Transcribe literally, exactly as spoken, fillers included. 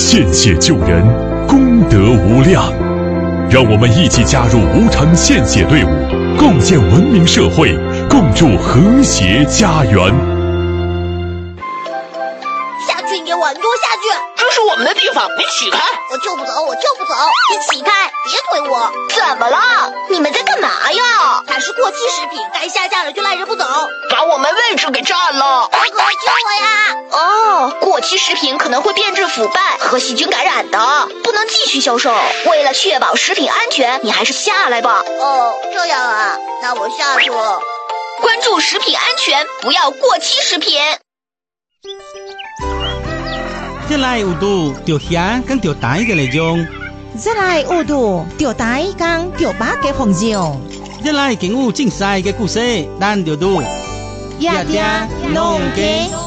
献血救人，功德无量。让我们一起加入无偿献血队伍，共建文明社会，共筑和谐家园。 下去，你往多下去！ 这是我们的地方，你起开！ 我就不走，我就不走！你起开，别推我！ 怎么了？ 你们在干嘛呀？它是过期食品，该下架了就赖着不走， 把我们位置给占了！ 大哥，救我呀！ 哦，过期食品可能会变质腐败和细菌感染的，不能继续销售。为了确保食品安全，你还是下来吧。 哦，这样啊，那我下去了。 关注食品安全，不要过期食品。 这来有度钓虾跟钓大嘅嚟用， 这来有度钓大跟钓巴嘅方向， 这来景物竞赛嘅故事，單釣到， 日日農嘅。